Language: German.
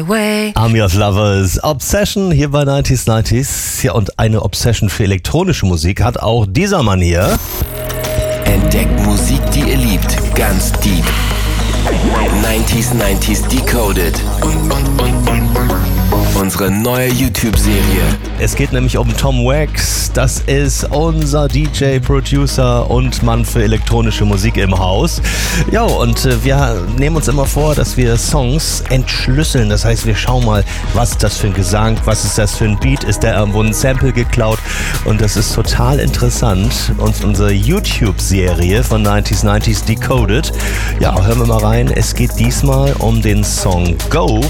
Army of Lovers, Obsession hier bei 90s. Ja, und eine Obsession für elektronische Musik hat auch dieser Mann hier. Entdeckt Musik, die ihr liebt, ganz deep. 90s Decoded. Unsere neue YouTube-Serie. Es geht nämlich um Tom Wax. Das ist unser DJ, Producer und Mann für elektronische Musik im Haus. Ja, und wir nehmen uns immer vor, dass wir Songs entschlüsseln. Das heißt, wir schauen mal, was ist das für ein Gesang, was ist das für ein Beat, ist da irgendwo ein Sample geklaut? Und das ist total interessant. Und unsere YouTube-Serie von 90s Decoded. Ja, hören wir mal rein. Es geht diesmal um den Song Go